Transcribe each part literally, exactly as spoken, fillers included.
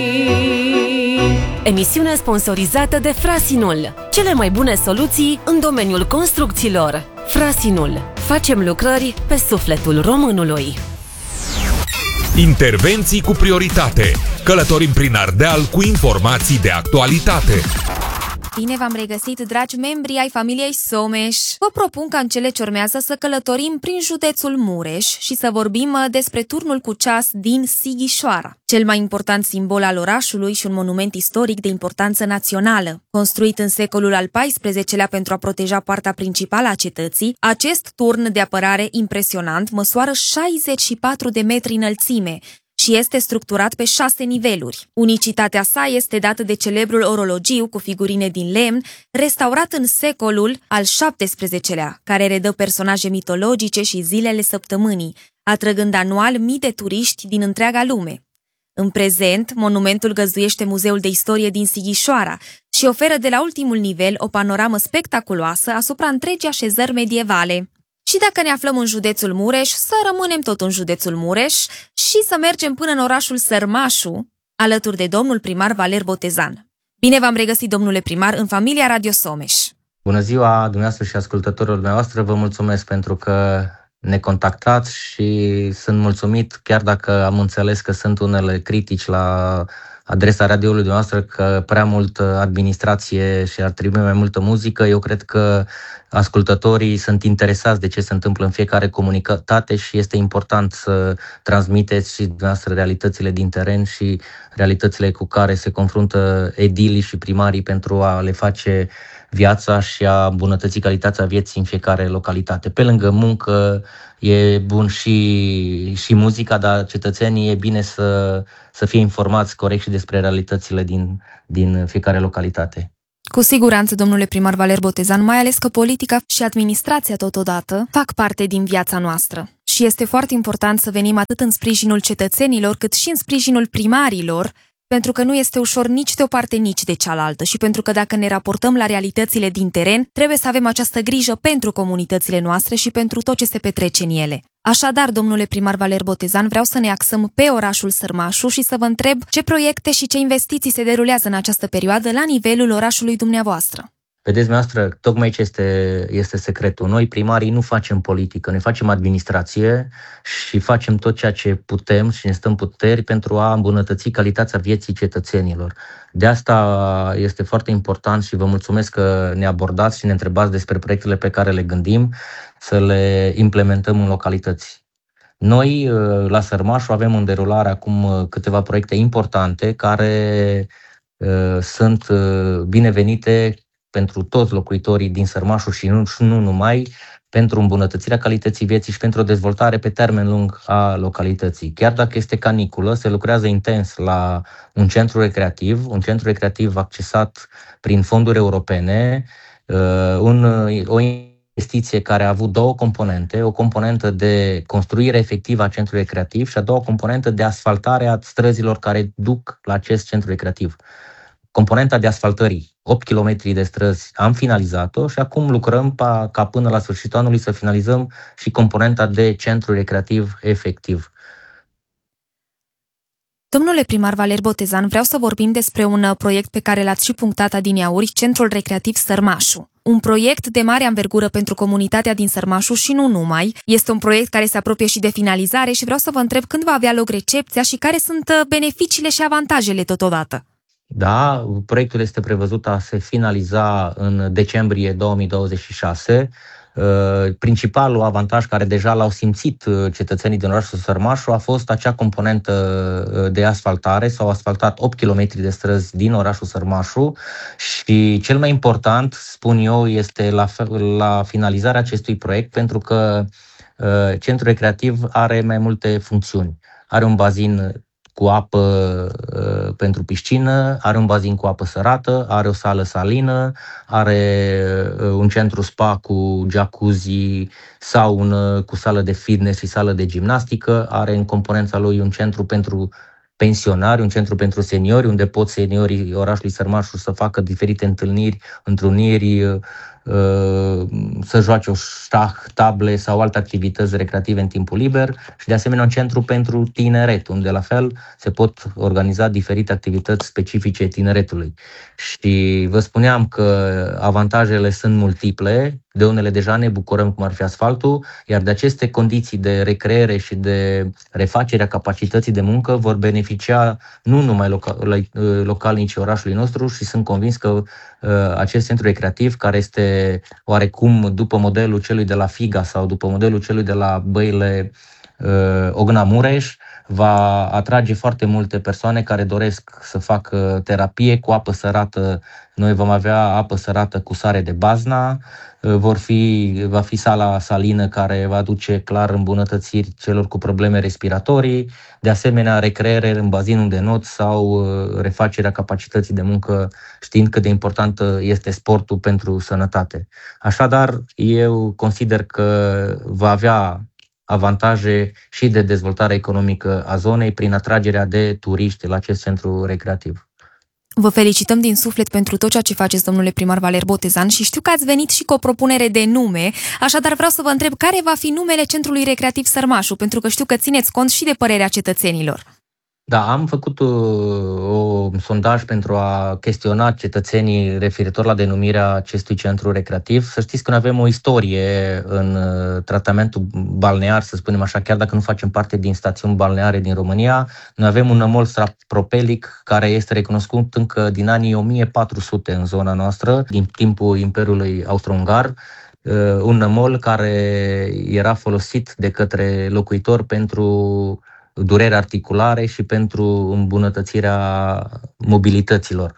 Emisiune sponsorizată de Frasinul. Cele mai bune soluții în domeniul construcțiilor. Frasinul. Facem lucrări pe sufletul românului. Intervenții cu prioritate. Călătorim prin Ardeal cu informații de actualitate. Bine v-am regăsit, dragi membri ai familiei Someș. Vă propun ca în cele ce urmează să călătorim prin județul Mureș și să vorbim despre turnul cu ceas din Sighișoara, cel mai important simbol al orașului și un monument istoric de importanță națională. Construit în secolul al paisprezecelea pentru a proteja partea principală a cetății, acest turn de apărare impresionant măsoară șaizeci și patru de metri înălțime și este structurat pe șase niveluri. Unicitatea sa este dată de celebrul orologiu cu figurine din lemn, restaurat în secolul al șaptesprezecelea, care redă personaje mitologice și zilele săptămânii, atrăgând anual mii de turiști din întreaga lume. În prezent, monumentul găzduiește Muzeul de Istorie din Sighișoara și oferă de la ultimul nivel o panoramă spectaculoasă asupra întregii așezări medievale. Și dacă ne aflăm în județul Mureș, să rămânem tot în județul Mureș și să mergem până în orașul Sărmașu, alături de domnul primar Valer Botezan. Bine v-am regăsit, domnule primar, în familia Radio Someș. Bună ziua dumneavoastră și ascultătorilor dumneavoastră, vă mulțumesc pentru că ne contactați și sunt mulțumit, chiar dacă am înțeles că sunt unele critici la adresa radioului dumneavoastră, că prea multă administrație și ar trebui mai multă muzică. Eu cred că ascultătorii sunt interesați de ce se întâmplă în fiecare comunitate și este important să transmiteți și dumneavoastră realitățile din teren și realitățile cu care se confruntă edilii și primarii pentru a le face viața și a îmbunătăți calitatea vieții în fiecare localitate. Pe lângă muncă e bun și, și muzica, dar cetățenii e bine să, să fie informați corect și despre realitățile din, din fiecare localitate. Cu siguranță, domnule primar Valer Botezan, mai ales că politica și administrația totodată fac parte din viața noastră. Și este foarte important să venim atât în sprijinul cetățenilor, cât și în sprijinul primarilor, pentru că nu este ușor nici de o parte, nici de cealaltă și pentru că dacă ne raportăm la realitățile din teren, trebuie să avem această grijă pentru comunitățile noastre și pentru tot ce se petrece în ele. Așadar, domnule primar Valer Botezan, vreau să ne axăm pe orașul Sărmașu și să vă întreb ce proiecte și ce investiții se derulează în această perioadă la nivelul orașului dumneavoastră. Vedeți, dumneavoastră, tocmai aici este, este secretul. Noi, primarii, nu facem politică, noi facem administrație și facem tot ceea ce putem și ne stăm puteri pentru a îmbunătăți calitatea vieții cetățenilor. De asta este foarte important și vă mulțumesc că ne abordați și ne întrebați despre proiectele pe care le gândim să le implementăm în localități. Noi, la Sărmașu, avem în derulare acum câteva proiecte importante care uh, sunt binevenite pentru toți locuitorii din Sărmașu și nu, și nu numai, pentru îmbunătățirea calității vieții și pentru o dezvoltare pe termen lung a localității. Chiar dacă este caniculă, se lucrează intens la un centru recreativ, un centru recreativ accesat prin fonduri europene, un, o investiție care a avut două componente, o componentă de construire efectivă a centrului recreativ și a doua componentă de asfaltare a străzilor care duc la acest centru recreativ. Componenta de asfaltării, opt kilometri de străzi, am finalizat-o și acum lucrăm pa, ca până la sfârșitul anului să finalizăm și componenta de centru recreativ efectiv. Domnule primar Valer Botezan, vreau să vorbim despre un proiect pe care l-ați și punctat adineauri, Centrul Recreativ Sărmașu. Un proiect de mare anvergură pentru comunitatea din Sărmașu și nu numai. Este un proiect care se apropie și de finalizare și vreau să vă întreb când va avea loc recepția și care sunt beneficiile și avantajele totodată. Da, proiectul este prevăzut a se finaliza în decembrie două mii douăzeci și șase. Principalul avantaj care deja l-au simțit cetățenii din orașul Sărmașu a fost acea componentă de asfaltare. S-au asfaltat opt kilometri de străzi din orașul Sărmașu și cel mai important, spun eu, este la, la finalizarea acestui proiect, pentru că centrul recreativ are mai multe funcțiuni. Are un bazin cu apă uh, pentru piscină, are un bazin cu apă sărată, are o sală salină, are uh, un centru spa cu jacuzzi, saună, cu sală de fitness și sală de gimnastică, are în componența lui un centru pentru pensionari, un centru pentru seniori, unde pot seniorii orașului Sărmașu să facă diferite întâlniri, întruniri, să joace o șah, table sau alte activități recreative în timpul liber și de asemenea un centru pentru tineret, unde la fel se pot organiza diferite activități specifice tineretului. Și vă spuneam că avantajele sunt multiple, de unele deja ne bucurăm, cum ar fi asfaltul, iar de aceste condiții de recreere și de refacere a capacității de muncă vor beneficia nu numai local, localnicii orașului nostru și sunt convins că uh, acest centru recreativ, care este oarecum după modelul celui de la Figa sau după modelul celui de la Băile uh, Ogna Mureș, va atrage foarte multe persoane care doresc să facă terapie cu apă sărată. Noi vom avea apă sărată cu sare de bazna, vor fi, va fi sala salină care va aduce clar îmbunătățiri celor cu probleme respiratorii, de asemenea recreere în bazinul de not sau refacerea capacității de muncă, știind cât de importantă este sportul pentru sănătate. Așadar, eu consider că va avea avantaje și de dezvoltare economică a zonei prin atragerea de turiști la acest centru recreativ. Vă felicităm din suflet pentru tot ceea ce faceți, domnule primar Valer Botezan, și știu că ați venit și cu o propunere de nume, așadar vreau să vă întreb care va fi numele Centrului Recreativ Sărmașul, pentru că știu că țineți cont și de părerea cetățenilor. Da, am făcut un sondaj pentru a chestiona cetățenii referitor la denumirea acestui centru recreativ. Să știți că noi avem o istorie în tratamentul balnear, să spunem așa, chiar dacă nu facem parte din stațiuni balneare din România. Noi avem un nămol sapropelic care este recunoscut încă din anii o mie patru sute în zona noastră, din timpul Imperiului Austro-Ungar. Un nămol care era folosit de către locuitori pentru dureri articulare și pentru îmbunătățirea mobilităților.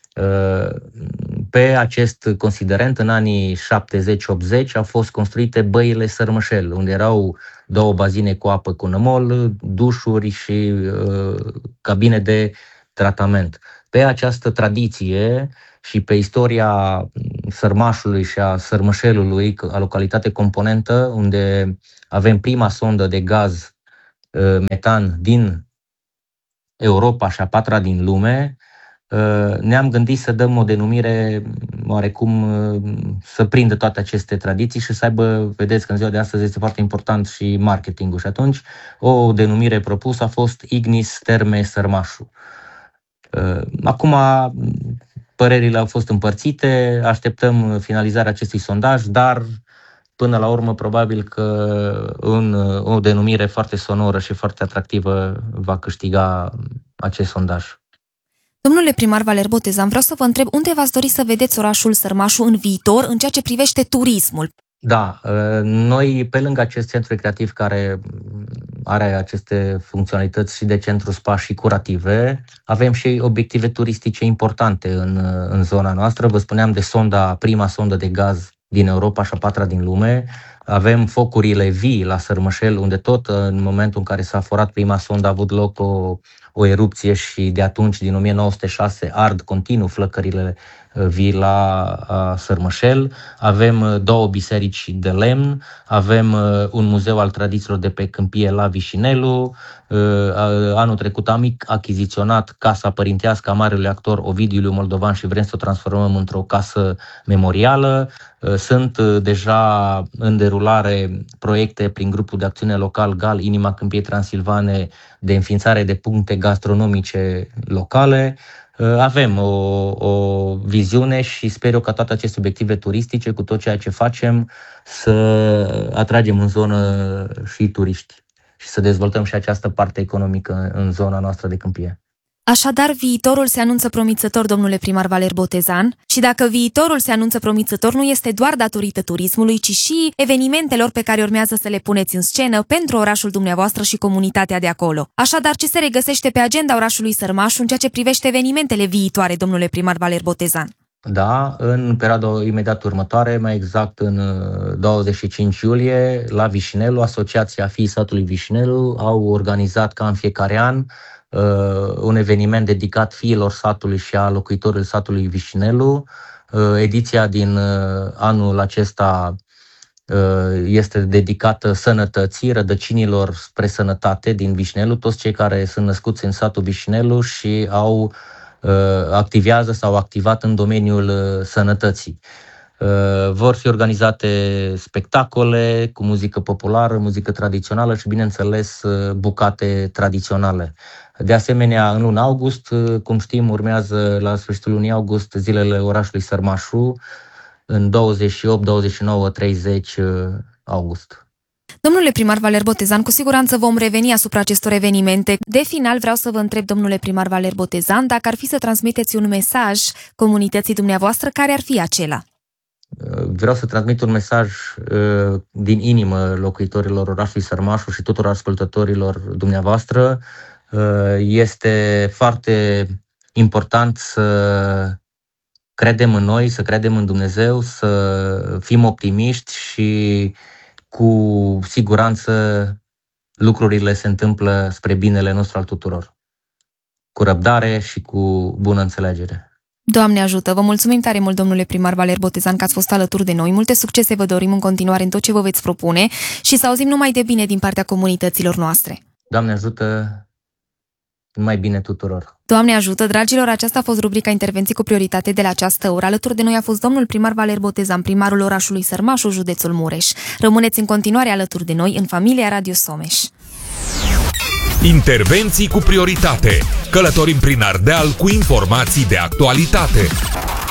Pe acest considerent, în anii șaptezeci optzeci, au fost construite băile Sărmășel, unde erau două bazine cu apă cu nămol, dușuri și uh, cabine de tratament. Pe această tradiție și pe istoria Sărmașului și a Sărmășelului, a localitate componentă, unde avem prima sondă de gaz metan din Europa și a patra din lume, ne-am gândit să dăm o denumire oarecum să prindă toate aceste tradiții și să aibă, vedeți că în ziua de astăzi este foarte important și marketingul, și atunci o denumire propusă a fost Ignis Terme Sărmașul. Acum părerile au fost împărțite, așteptăm finalizarea acestui sondaj, dar până la urmă, probabil că în o denumire foarte sonoră și foarte atractivă va câștiga acest sondaj. Domnule primar Valer Botezan, vreau să vă întreb unde v-ați dori să vedeți orașul Sărmașul în viitor în ceea ce privește turismul? Da, noi pe lângă acest centru recreativ care are aceste funcționalități și de centru spa și curative, avem și obiective turistice importante în, în zona noastră. Vă spuneam de sonda, prima sondă de gaz din Europa și a patra din lume. Avem focurile vii la Sărmășel, unde tot în momentul în care s-a forat prima sondă a avut loc o, o erupție și de atunci, din o mie nouă sute șase, ard continuu flăcările vii la Sărmășel. Avem două biserici de lemn, avem un muzeu al tradițiilor de pe câmpie la Vișinelu. Anul trecut am achiziționat casa părintească a marelui actor Ovidiu Iliu Moldovan și vrem să o transformăm într-o casă memorială. Sunt deja în derulare proiecte prin grupul de acțiune local Gal, Inima Câmpiei Transilvane, de înființare de puncte gastronomice locale. Avem o, o viziune și sper eu ca toate aceste obiective turistice, cu tot ceea ce facem, să atragem în zonă și turiști și să dezvoltăm și această parte economică în zona noastră de câmpie. Așadar, viitorul se anunță promițător, domnule primar Valer Botezan, și dacă viitorul se anunță promițător, nu este doar datorită turismului, ci și evenimentelor pe care urmează să le puneți în scenă pentru orașul dumneavoastră și comunitatea de acolo. Așadar, ce se regăsește pe agenda orașului Sărmașu în ceea ce privește evenimentele viitoare, domnule primar Valer Botezan? Da, în perioada imediat următoare, mai exact în douăzeci și cinci iulie, la Vișinelu, Asociația Fiii Satului Vișinelu au organizat ca în fiecare an un eveniment dedicat fiilor satului și a locuitorilor satului Vișinelu. Ediția din anul acesta este dedicată sănătății, rădăcinilor spre sănătate din Vișinelu, toți cei care sunt născuți în satul Vișinelu și au activează sau au activat în domeniul sănătății. Vor fi organizate spectacole cu muzică populară, muzică tradițională și, bineînțeles, bucate tradiționale. De asemenea, în luna august, cum știm, urmează la sfârșitul lunii august zilele orașului Sărmașu, în douăzeci și opt, douăzeci și nouă, treizeci august. Domnule primar Valer Botezan, cu siguranță vom reveni asupra acestor evenimente. De final, vreau să vă întreb, domnule primar Valer Botezan, dacă ar fi să transmiteți un mesaj comunității dumneavoastră, care ar fi acela? Vreau să transmit un mesaj uh, din inimă locuitorilor orașului Sărmașu și tuturor ascultătorilor dumneavoastră. Uh, este foarte important să credem în noi, să credem în Dumnezeu, să fim optimiști și cu siguranță lucrurile se întâmplă spre binele nostru al tuturor. Cu răbdare și cu bună înțelegere. Doamne ajută! Vă mulțumim tare mult, domnule primar Valer Botezan, că ați fost alături de noi. Multe succese vă dorim în continuare în tot ce vă veți propune și să auzim numai de bine din partea comunităților noastre. Doamne ajută! Numai bine tuturor! Doamne ajută! Dragilor, aceasta a fost rubrica Intervenții cu prioritate de la această oră. Alături de noi a fost domnul primar Valer Botezan, primarul orașului Sărmașu, județul Mureș. Rămâneți în continuare alături de noi în familia Radio Someș. Intervenții cu prioritate. Călătorim prin Ardeal cu informații de actualitate.